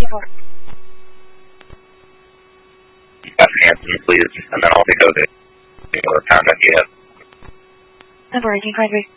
24. Got an answer, please, and then I'll take over the pound that you have. Number 1823.